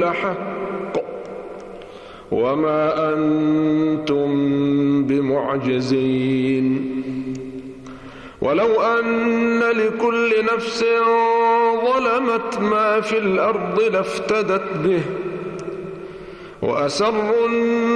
لحق وما أنتم بمعجزين ولو أن لكل نفس ظلمت ما في الأرض لافتدت به وأسروا